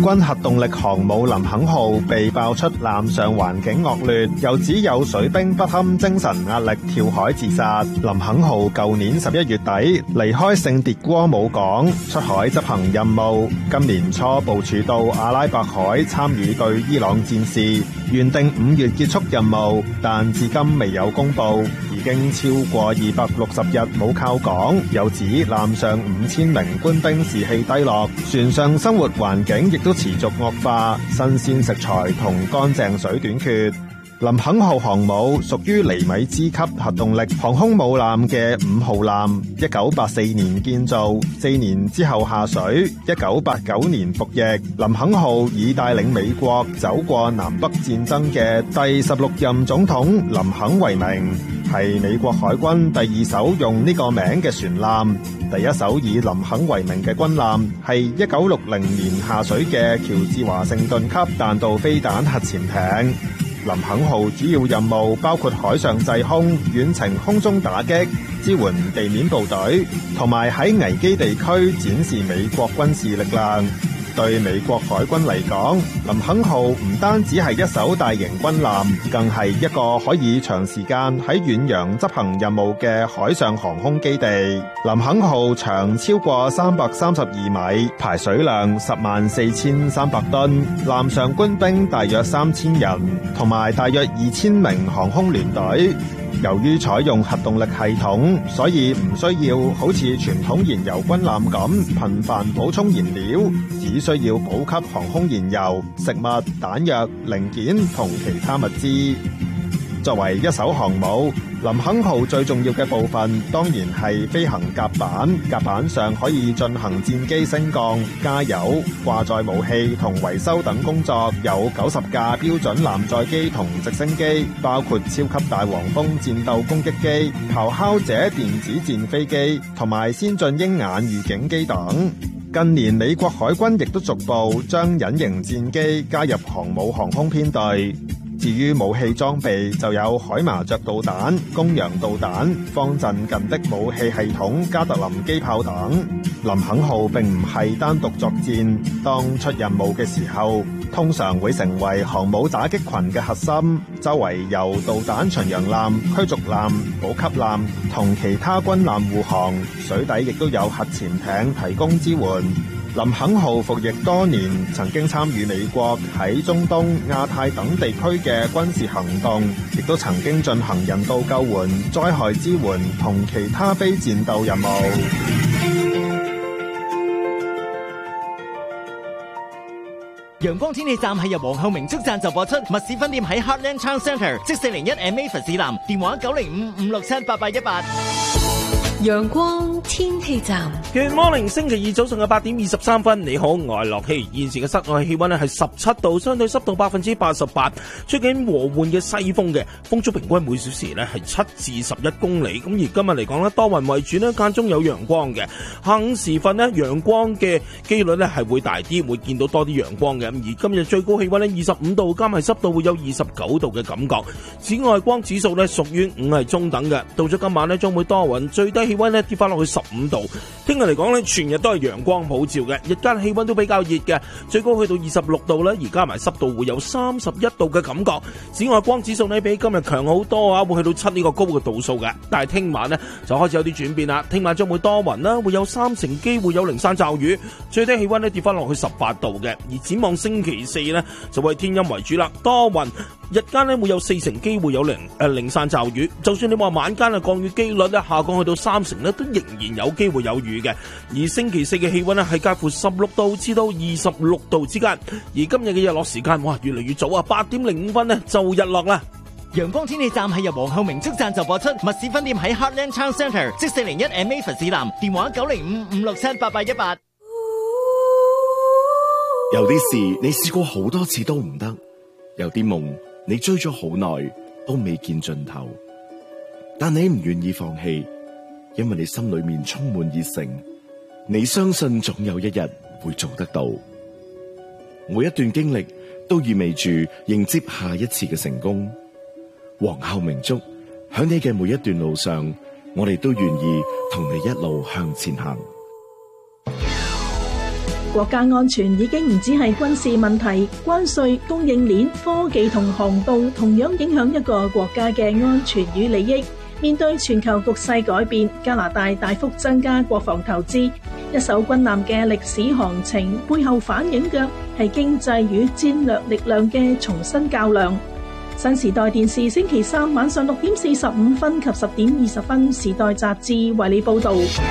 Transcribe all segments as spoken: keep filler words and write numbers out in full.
軍核動力航母林肯號被爆出艦上環境惡劣，又指有水兵不堪精神壓力跳海自殺。林肯號舊年十一月底離開聖迭戈姆港出海執行任務，今年初部署到阿拉伯海參與對伊朗戰事，原定五月結束任務，但至今未有公布，已經超過二百六十日冇靠港。又指艦上五千名官兵士氣低落，船上生活環境亦都持續惡化，新鮮食材同乾淨水短缺。林肯號航母屬於尼米茲級核動力航空母艦嘅五號艦，一九八四年建造，四年之後下水，一九八九年服役。林肯號以帶領美國走過南北戰爭嘅第十六任總統林肯為名，係美國海軍第二艘用呢個名嘅船艦。第一艘以林肯為名嘅軍艦係一九六零年下水嘅喬治華盛頓級彈道飛彈核潛艇。林肯號主要任務包括海上制空、遠程空中打擊、支援地面部隊，同埋喺危機地區展示美國軍事力量。對美國海軍嚟講，林肯號唔單止係一艘大型軍艦，更係一個可以長時間喺遠洋執行任務嘅海上航空基地。林肯號長超過三百三十二米，排水量十萬四千三百噸，艦上官兵大約三千人，同埋大約二千名航空聯隊。由於採用核動力系統，所以唔需要好似傳統燃油軍艦咁頻繁補充燃料，只需要補給航空燃油、食物、彈藥、零件同其他物資。作為一艘航母，林肯號最重要嘅部分當然係飛行甲板，甲板上可以進行戰機升降、加油、掛載武器同維修等工作。有九十架標準艦載機同直升機，包括超級大黃蜂戰鬥攻擊機、咆哮者電子戰飛機同埋先進鷹眼預警機等。近年美國海軍亦都逐步將隱形戰機加入航母航空編隊。至於武器裝備就有海麻雀導彈、公羊導彈、方陣近的武器系統、加特林機炮等。林肯號並唔係單獨作戰，當出任務嘅時候，通常會成為航母打擊群嘅核心，周圍由導彈巡洋艦、驅逐艦、補給艦同其他軍艦護航，水底亦都有核潛艇提供支援。林肯號服役多年，曾經參與美國喺中東、亞太等地區嘅軍事行動，亦都曾經進行人道救援、災害支援同其他非戰鬥任務。 陽光天氣站係由皇后明珠贊助播出，密市分店喺 Heartland Town Centre，即四零一 Mavis 市南，電話九零五五六七八八一八。 陽光天氣站 Good morning， 星期二早上嘅八點二十三分，你好，我係樂希。現時嘅室外氣溫咧係十七度，相對濕度百分之八十八，吹緊和緩嘅西風嘅，風速平均每小時咧係七至十一公里。咁而今日嚟講咧，多雲為主咧，間中有陽光嘅。下午時分咧，陽光嘅機率咧係會大啲，會見到多啲陽光嘅。咁而今日最高氣溫咧二十五度，加埋濕度會有二十九度嘅感覺。紫外光指數咧屬於五係中等嘅。到咗今晚咧將會多雲，最低氣溫咧跌翻落去十五度。聽日嚟講咧，全日都係陽光普照嘅，日間氣溫都比較熱嘅，最高去到二十六度啦，而加埋濕度會有三十一度嘅感覺。紫外光指數咧比今日強好多啊，會去到七呢個高嘅度數嘅。但係聽晚咧就開始有啲轉變啦，聽晚將會多雲啦，會有三成機會有零散驟雨，最低氣溫咧跌翻落去十八度嘅。而展望星期四咧就會天陰為主啦，多雲。日間咧會有四成機會有零誒、呃、零散驟雨，就算你話晚間嘅降雨機率咧下降去到三成咧，都仍然有機會有雨嘅。而星期四嘅氣溫咧係介乎十六度至到二十六度之間，而今日嘅日落時間哇越嚟越早啊，八點零五分咧就日落啦。 陽光天氣站係由皇后明珠贊助播出，密市分店喺 Heartland Town Centre， 即四零一 Mavis 市南，電話九零五五六七八八一八。 有啲事你試過好多次都唔得，有啲夢你追咗好耐都未見盡頭，但你唔願意放棄，因為你心裏面充滿熱誠，你相信總有一日會做得到。每一段經歷都意味住迎接下一次嘅成功。皇后明燭，喺你嘅每一段路上，我哋都願意同你一路向前行。 國家安全已經唔止係軍事問題，關稅、供應鏈、科技同航道同樣影響一個國家嘅安全與利益。面對全球局勢改變，加拿大大幅增加國防投資，一艘軍艦嘅歷史航程背後反映嘅係經濟與戰略力量嘅重新較量。新時代電視星期三晚上六點四十五分及十點二十分，時代雜誌為你報道。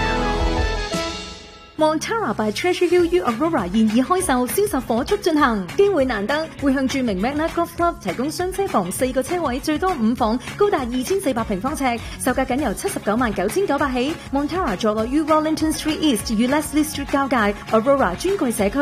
Montara by Treasure Hill U Aurora 現已開售，銷售火速進行，機會難得，會向著名 Magna Golf Club 提供雙車房四個車位，最多五房，高達二千四百平方尺，售價僅由七十九萬九千九百起。Montara 坐落於 Wellington Street East 與 Leslie Street 交界 ，Aurora 尊貴社區。